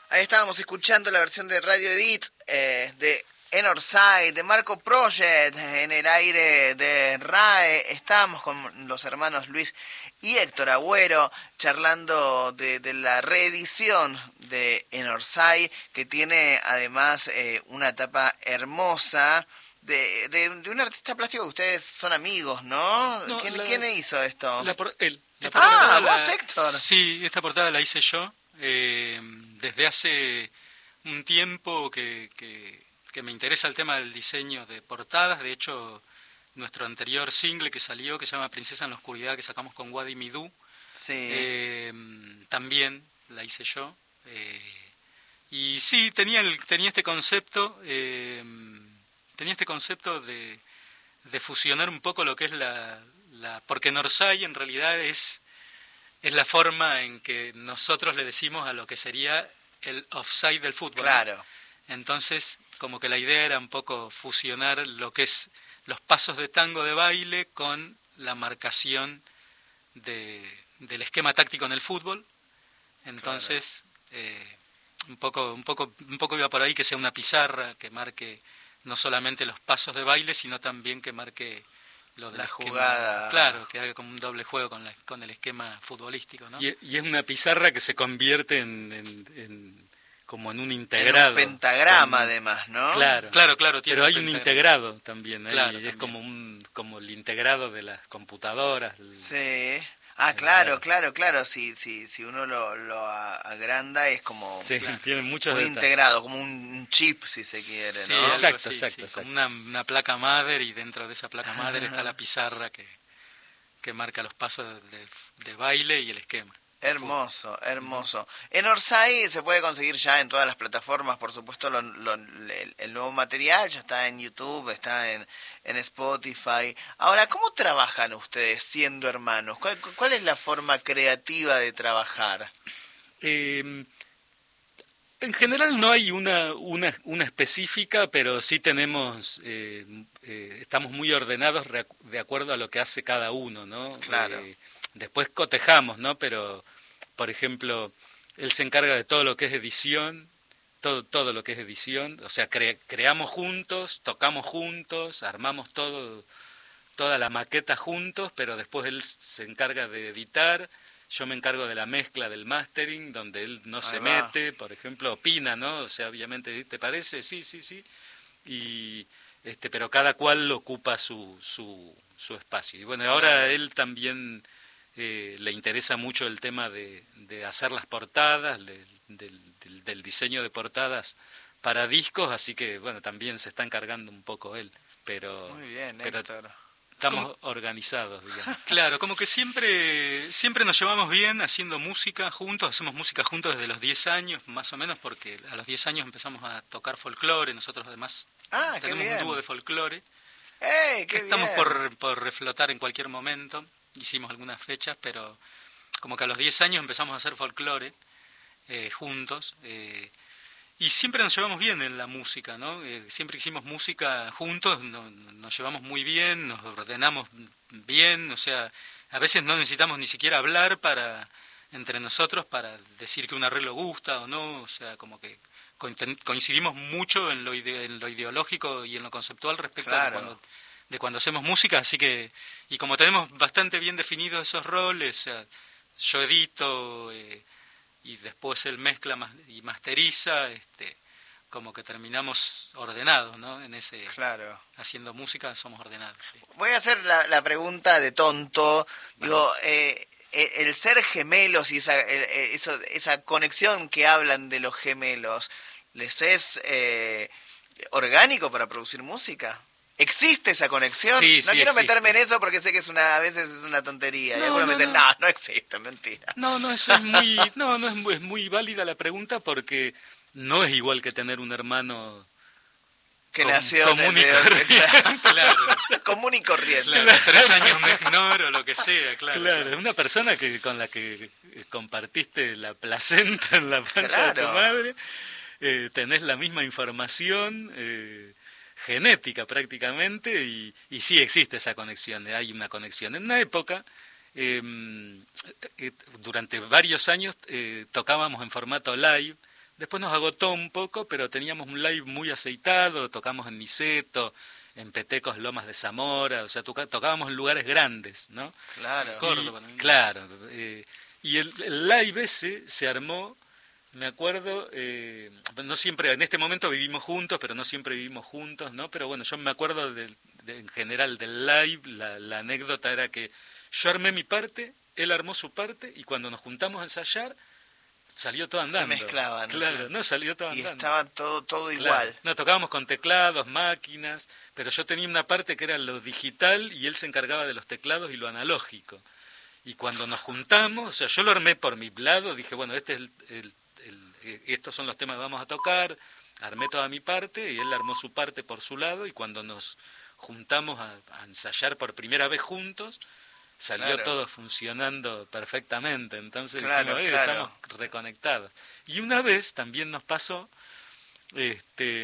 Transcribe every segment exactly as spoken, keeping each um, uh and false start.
Ahí estábamos escuchando la versión de Radio Edit eh, de Enorside, de Marco Project, en el aire de R A E. Estábamos con los hermanos Luis y Héctor Agüero charlando de, de la reedición de Enorside, que tiene además eh, una tapa hermosa de, de, de un artista plástico que ustedes son amigos, ¿no? no ¿Quién, la, ¿Quién hizo esto? La por, él. La ah, la, vos, Héctor. Sí, esta portada la hice yo. Eh, desde hace un tiempo que, que, que me interesa el tema del diseño de portadas. De hecho, nuestro anterior single que salió, que se llama Princesa en la Oscuridad, que sacamos con Wadi Midou, sí. eh, también la hice yo. Eh, y sí, tenía, el, tenía este concepto, eh, tenía este concepto de, de fusionar un poco lo que es la... la porque Enorside en realidad es... es la forma en que nosotros le decimos a lo que sería el offside del fútbol. Claro. ¿No? Entonces, como que la idea era un poco fusionar lo que es los pasos de tango de baile con la marcación de, del esquema táctico en el fútbol. Entonces, claro. eh, un poco, un poco, un poco iba por ahí, que sea una pizarra que marque no solamente los pasos de baile, sino también que marque lo de la esquema, jugada. Claro, que haga como un doble juego con, la, con el esquema futbolístico, ¿no? Y, y es una pizarra que se convierte en, en, en como en un integrado. En un pentagrama, con, además, ¿no? Claro, claro, claro. Tiene pero hay un un integrado también, ¿eh? Claro, es también. como un como el integrado de las computadoras. Sí. Ah, claro, claro, claro. Si, si, si uno lo, lo agranda es como sí, claro, tiene muchos muy detalles. Integrado, como un chip, si se quiere, sí, ¿no? Exacto, así, exacto, sí, exacto. como una, una placa madre, y dentro de esa placa madre está la pizarra que, que marca los pasos de, de baile y el esquema. Hermoso, hermoso. Enorside se puede conseguir ya en todas las plataformas, por supuesto, lo, lo, el, el nuevo material ya está en YouTube, está en, en Spotify. Ahora, ¿cómo trabajan ustedes siendo hermanos? ¿Cuál, cuál es la forma creativa de trabajar? Eh, en general no hay una, una, una específica, pero sí tenemos, eh, eh, estamos muy ordenados de acuerdo a lo que hace cada uno, ¿no? Claro. Eh, Después cotejamos, ¿no? Pero, por ejemplo, él se encarga de todo lo que es edición, todo todo lo que es edición, o sea, cre creamos juntos, tocamos juntos, armamos todo, toda la maqueta juntos, pero después él se encarga de editar, yo me encargo de la mezcla del mastering, donde él no Ahí se va. mete, por ejemplo, opina, ¿no? O sea, obviamente, ¿te parece? Sí, sí, sí. Y este, pero cada cual ocupa su su su espacio. Y bueno, ahora él también Eh, le interesa mucho el tema de, de hacer las portadas, de, de, de, del diseño de portadas para discos, así que bueno, también se está encargando un poco él, pero, Muy bien, pero Héctor. estamos ¿Cómo? organizados, digamos. Claro, como que siempre siempre nos llevamos bien haciendo música juntos, hacemos música juntos desde los diez años, más o menos, porque a los diez años empezamos a tocar folclore, nosotros además ah, tenemos qué bien. un dúo de folclore, ¡Ey, qué que estamos bien! por, por reflotar en cualquier momento. Hicimos algunas fechas, pero como que a los diez años empezamos a hacer folclore eh, juntos, eh, y siempre nos llevamos bien en la música, ¿no? Eh, siempre hicimos música juntos, no, nos llevamos muy bien, nos ordenamos bien, o sea, a veces no necesitamos ni siquiera hablar para entre nosotros para decir que un arreglo gusta o no, o sea, como que coincidimos mucho en lo, ide en lo ideológico y en lo conceptual respecto claro. a cuando... de cuando hacemos música, así que, y como tenemos bastante bien definidos esos roles, o sea, yo edito eh, y después él mezcla y masteriza, este, como que terminamos ordenados, ¿no? En ese, claro. haciendo música somos ordenados. Sí. Voy a hacer la, la pregunta de tonto, bueno. digo, eh, el ser gemelos y esa, eso, esa conexión que hablan de los gemelos, ¿les es eh, orgánico para producir música? ¿Existe esa conexión? Sí, no sí quiero existe. meterme en eso porque sé que es una a veces es una tontería. No, y algunos no, me dicen, no. no, no existe, mentira. No, no, eso es muy, no, no es muy, es muy válida la pregunta porque no es igual que tener un hermano que com, nació común y de, corriente. Claro. común y corriente. Claro, tres años menor o lo que sea, claro. Claro, claro. es una persona que con la que compartiste la placenta en la panza Claro. de tu madre, eh, tenés la misma información eh, genética prácticamente y, y sí existe esa conexión, hay una conexión. En una época, eh, durante varios años, eh, tocábamos en formato live, después nos agotó un poco, pero teníamos un live muy aceitado, tocamos en Niceto, en Petecos, Lomas de Zamora, o sea, toca, tocábamos en lugares grandes, ¿no? Claro. Y, Córdoba, ¿no? claro, eh, y el, el live ese se armó, me acuerdo, eh, no siempre, en este momento vivimos juntos, pero no siempre vivimos juntos, ¿no? Pero bueno, yo me acuerdo de, de, en general del live, la, la anécdota era que yo armé mi parte, él armó su parte, y cuando nos juntamos a ensayar, salió todo andando. Se mezclaban. Claro, no, salió todo Y andando. estaba todo, todo Claro. igual. No, tocábamos con teclados, máquinas, pero yo tenía una parte que era lo digital y él se encargaba de los teclados y lo analógico. Y cuando nos juntamos, o sea, yo lo armé por mi lado, dije, bueno, este es el, el, el, estos son los temas que vamos a tocar, armé toda mi parte y él armó su parte por su lado, y cuando nos juntamos a, a ensayar por primera vez juntos, salió Claro. todo funcionando perfectamente, entonces Claro, dijimos, eh, claro. estamos reconectados. Y una vez también nos pasó, este,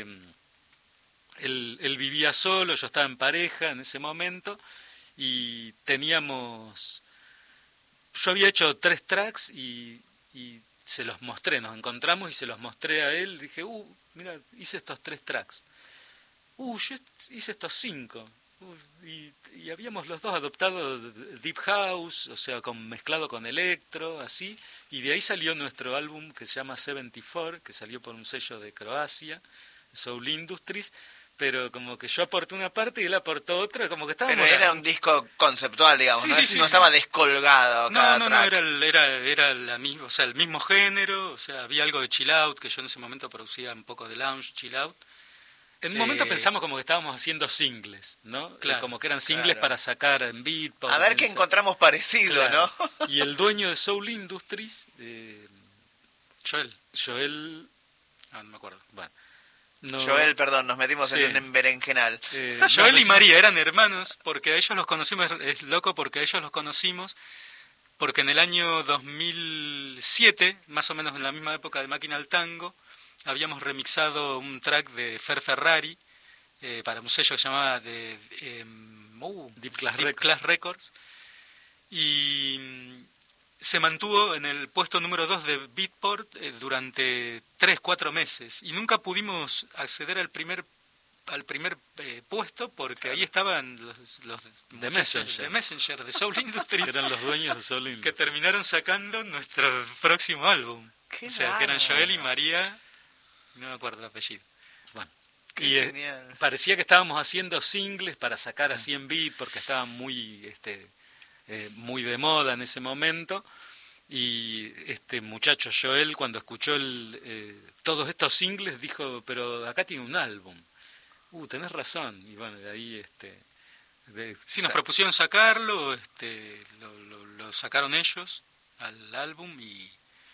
él, él vivía solo, yo estaba en pareja en ese momento, y teníamos, yo había hecho tres tracks y, y se los mostré, nos encontramos y se los mostré a él, dije, uh, mira, hice estos tres tracks, uh, yo hice estos cinco. Y, y habíamos los dos adoptado Deep House, o sea, con, mezclado con electro, así, y de ahí salió nuestro álbum que se llama setenta y cuatro, que salió por un sello de Croacia, Soul Industries, pero como que yo aporté una parte y él aportó otra, como que estábamos... Pero era un disco conceptual, digamos, Sí, no, sí, Es- sí, no sí. estaba descolgado No, cada no, no, track. era, el- era, era la misma, o sea, el mismo género, o sea, había algo de chill out, que yo en ese momento producía un poco de lounge, chill out. En un momento Eh, pensamos como que estábamos haciendo singles, ¿no? Claro, como que eran singles claro. para sacar en Beatport. A ver en qué esa- encontramos parecido, Claro. ¿no? Y el dueño de Soul Industries, eh, Joel, Joel, ah, no me acuerdo. bueno, no, Joel, perdón, nos metimos Sí. en un berenjenal. eh, Joel no, y no, María eran hermanos, porque a ellos los conocimos, es loco porque a ellos los conocimos, porque en el año dos mil siete, más o menos en la misma época de Máquina al Tango, habíamos remixado un track de Fer Ferrari, eh, para un sello que se llamaba de, eh, uh, Deep Class Deep Records. Class Records, y mm, se mantuvo en el puesto número dos de Beatport eh, durante tres, cuatro meses, y nunca pudimos acceder al primer al primer eh, puesto porque ahí estaban los, los De muchachos Messenger. de Messenger, de Soul que Industries, eran los dueños de Soul que Industries. terminaron sacando nuestro próximo álbum. Qué O sea, que eran bárbaro. Joel y María, no me acuerdo el apellido. Bueno, Qué y eh, genial. parecía que estábamos haciendo singles para sacar así en beat, porque estaban muy, este, eh, muy de moda en ese momento. Y este muchacho Joel, cuando escuchó el, eh, todos estos singles, dijo, pero acá tiene un álbum. Uh, tenés razón. Y bueno, de ahí... este de, Sí, nos sa- propusieron sacarlo, este, lo, lo, lo sacaron ellos al álbum y,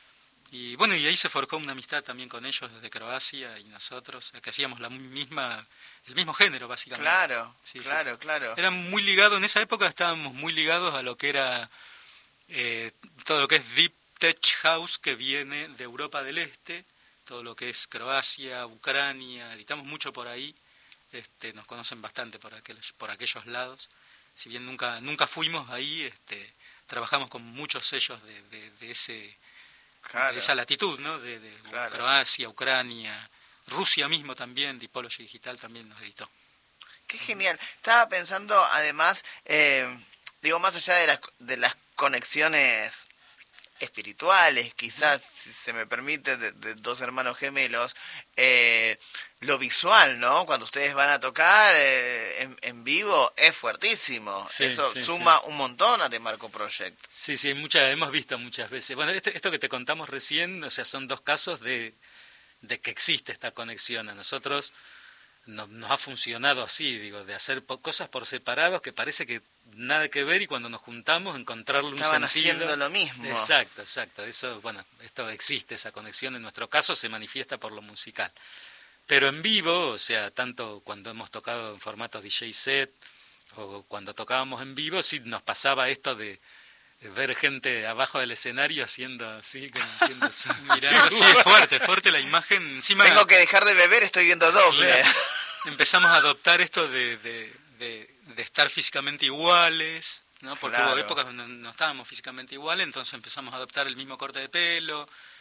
y bueno, y ahí se forjó una amistad también con ellos desde Croacia y nosotros, que hacíamos la misma, el mismo género básicamente. Claro, Sí, sí, claro, sí. claro. Eran muy ligados, en esa época estábamos muy ligados a lo que era eh, todo lo que es Deep Tech House que viene de Europa del Este, todo lo que es Croacia, Ucrania, editamos mucho por ahí. Este, nos conocen bastante por aquellos, por aquellos lados. Si bien nunca nunca fuimos ahí, este, trabajamos con muchos sellos de, de, de ese Claro. de esa latitud, ¿no? De, de Claro. Croacia, Ucrania, Rusia mismo también, Dipology Digital también nos editó. Qué genial. Estaba pensando, además, eh, digo, más allá de las, de las conexiones espirituales, quizás, si se me permite, de, de dos hermanos gemelos, eh, lo visual, ¿no? Cuando ustedes van a tocar eh, en, en vivo es fuertísimo. Sí, Eso sí, suma sí. un montón a The Marco Project. Sí, sí, muchas, hemos visto muchas veces. Bueno, este- esto que te contamos recién, o sea, son dos casos de, de que existe esta conexión. A nosotros no- nos ha funcionado así, digo, de hacer po- cosas por separados que parece que nada que ver y cuando nos juntamos encontrarle un Estaban sentido. haciendo lo mismo. Exacto, exacto. Eso, bueno, esto existe, esa conexión. En nuestro caso se manifiesta por lo musical. Pero en vivo, o sea, tanto cuando hemos tocado en formatos D J set o cuando tocábamos en vivo, sí nos pasaba esto de, de ver gente abajo del escenario haciendo así, como haciendo así. Mirando, sí, es fuerte, es fuerte la imagen. Encima Tengo que dejar de beber, estoy viendo doble. Claro. empezamos a adoptar esto de, de, de, de estar físicamente iguales, ¿no? Porque Claro. hubo épocas donde no estábamos físicamente iguales, entonces empezamos a adoptar el mismo corte de pelo,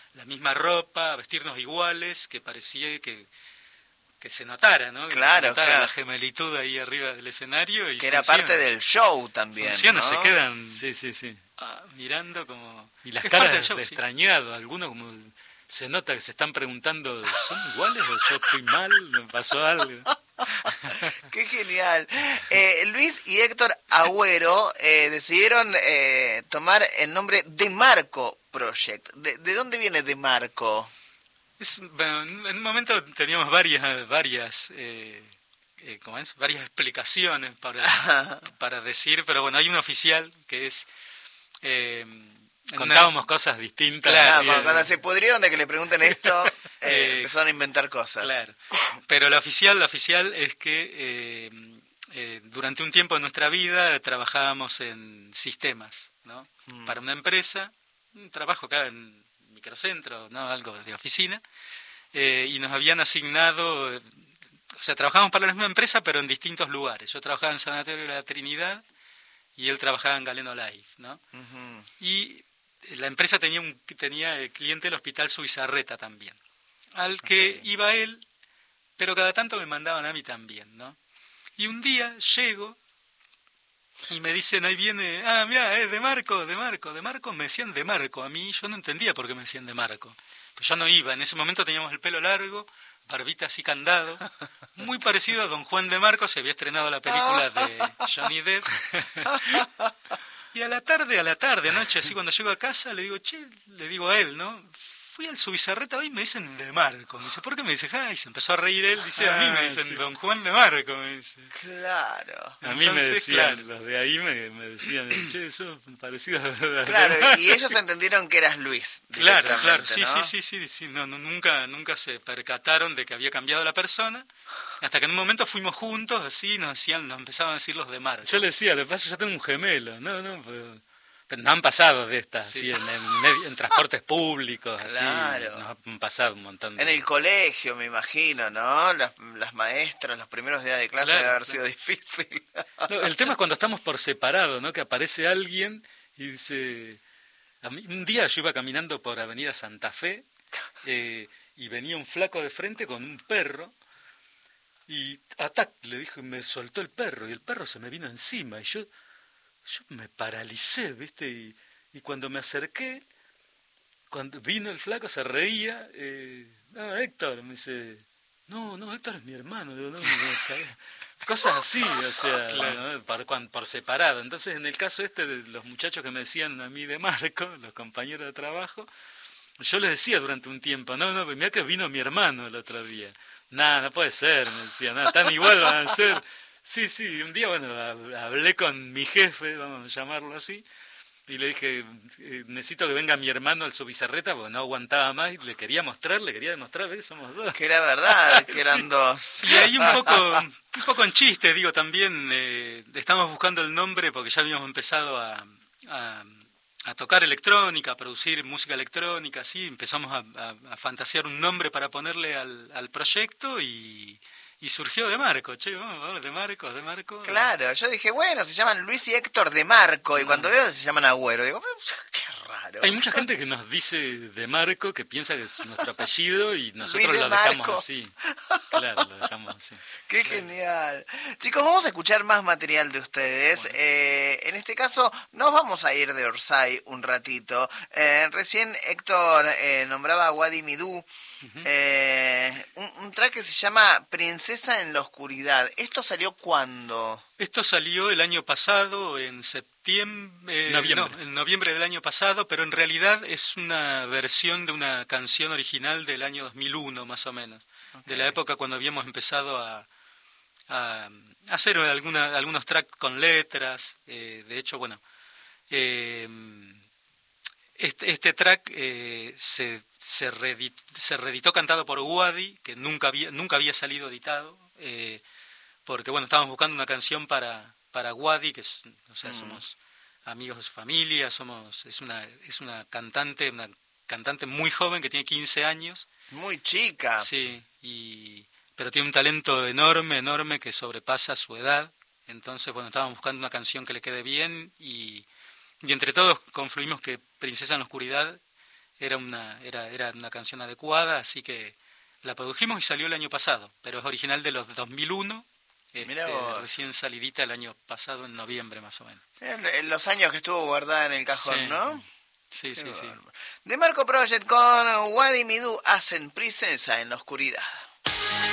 la misma ropa, vestirnos iguales, que parecía que, que se notara, ¿no? Que Claro, se notara claro. la gemelitud ahí arriba del escenario. Y que era funciona. parte del show también, Funciona, ¿no? se quedan Sí, sí, sí. ah, mirando como... Y las es parte caras del show, de sí. extrañado, algunos como se nota que se están preguntando, ¿son iguales o yo estoy mal? ¿Me pasó algo? ¡Qué genial! Eh, Luis y Héctor Agüero eh, decidieron eh, tomar el nombre De Marco Project. ¿De, de dónde viene De Marco? Es, bueno, en un momento teníamos varias, varias, eh, eh, ¿cómo es? Varias explicaciones para, para decir, pero bueno, hay una oficial que es... Eh, en Contábamos una- cosas distintas. Claro, Claro, sí, cuando, sí. cuando se pudrieron de que le pregunten esto, eh, Eh, empezaron a inventar cosas. Claro, pero la oficial, la oficial es que eh, eh, durante un tiempo de nuestra vida trabajábamos en sistemas, ¿no? Mm. Para una empresa, un trabajo acá en microcentro, ¿no? Algo de oficina, eh, y nos habían asignado, eh, o sea, trabajábamos para la misma empresa pero en distintos lugares. Yo trabajaba en Sanatorio de la Trinidad y él trabajaba en Galeno Life, ¿no? Ujú. Y la empresa tenía un tenía el cliente el Hospital Subizarreta también, al que iba él, pero cada tanto me mandaban a mí también, ¿no? Y un día llego y me dicen, ahí viene, ah, mira, es de Marco, de Marco, de Marco, me decían de Marco, a mí yo no entendía por qué me decían de Marco, pues yo no iba, en ese momento teníamos el pelo largo, barbita así candado, muy parecido a Don Juan de Marco, se había estrenado la película de Johnny Depp. Y a la tarde, a la tarde, anoche, así cuando llego a casa, le digo, che, le digo a él, ¿no? Fui al Subizarreta hoy y me dicen de Marco. Me dice, ¿por qué me dice? Ah, y se empezó a reír él. Dice, a mí me Ah, dicen sí. Don Juan de Marco, me dice. Claro. A mí me Entonces, decían, claro. los de ahí me, me decían, che, eso parecido a... Claro, y ellos entendieron que eras Luis. Claro, claro, directamente, sí, ¿no? sí, sí, sí, sí. No, no, nunca, nunca se percataron de que había cambiado la persona. Hasta que en un momento fuimos juntos, así, nos decían, nos empezaban a decir los de Marco. Yo le decía, lo que pasa es que yo tengo un gemelo. No, no, pero, pero nos han pasado de estas, Sí, así, sí. En, en medio- en transportes públicos, Claro. así, nos han pasado un montón de... En el colegio, me imagino, ¿no? Las, las maestras, los primeros días de clase Claro, debe haber claro. sido difícil. No, el tema es cuando estamos por separado, ¿no? Que aparece alguien y dice... A mí, un día yo iba caminando por Avenida Santa Fe eh, y venía un flaco de frente con un perro y atac, le dijo, y me soltó el perro y el perro se me vino encima y yo, yo me paralicé, ¿viste? Y, y cuando me acerqué, cuando vino el flaco se reía, eh, no, Héctor, me dice, no, no, Héctor es mi hermano, digo, no, no, no, cosas así, o sea, Claro. ¿no? por, cuan- por separado. Entonces, en el caso este de los muchachos que me decían a mí de Marco, los compañeros de trabajo, yo les decía durante un tiempo, no, no, mira que vino mi hermano el otro día. Nada, no puede ser, me decía, nada, tan igual van a ser. Sí, sí, un día, bueno, hab- hablé con mi jefe, vamos a llamarlo así, y le dije, eh, necesito que venga mi hermano al Subizarreta porque no aguantaba más, y le quería mostrar, le quería demostrar, ¿ves? Somos dos. Que era verdad, que eran Sí. dos. Y ahí un poco, un poco en chiste, digo, también eh, estamos buscando el nombre porque ya habíamos empezado a, a, a tocar electrónica, a producir música electrónica, así, empezamos a, a, a fantasear un nombre para ponerle al, al proyecto y, y surgió de Marco, che, vamos, vamos, de Marco, de Marco. Claro, yo dije, bueno, se llaman Luis y Héctor de Marco, y cuando veo que se llaman Agüero, digo, pero, qué raro. Hay mucha gente que nos dice de Marco, que piensa que es nuestro apellido y nosotros Luis de lo dejamos Marco. así. Claro, lo dejamos así. Qué genial. Chicos, vamos a escuchar más material de ustedes. Eh, en este caso, nos vamos a ir de Orsay un ratito. Eh, recién Héctor eh, nombraba a Wadi Midou. eh, un, un track que se llama Princesa en la Oscuridad. ¿Esto salió cuándo? Esto salió el año pasado, en septiembre, Noviembre. no, en noviembre del año pasado, pero en realidad es una versión de una canción original del año dos mil uno, más o menos, de la época cuando habíamos empezado a, a hacer alguna, algunos tracks con letras. Eh, de hecho, bueno, eh, este, este track eh, se, se, reedit, se reeditó cantado por Wadi, que nunca había, nunca había salido editado, eh, porque bueno, estábamos buscando una canción para, para Wadi, que es, o sea, mm. somos amigos de su familia, somos, es una, es una cantante, una cantante muy joven que tiene quince años. Muy chica. Sí, y, pero tiene un talento enorme, enorme que sobrepasa su edad. Entonces, bueno, estábamos buscando una canción que le quede bien y, y entre todos confluimos que Princesa en la Oscuridad era una, era, era una canción adecuada, así que la produjimos y salió el año pasado, pero es original de los dos mil uno, este, recién salidita el año pasado, en noviembre más o menos. En los años que estuvo guardada en el cajón, sí. ¿no? Sí, Qué sí, sí. De Marco Project con Wadi Midu hacen Princesa en la oscuridad.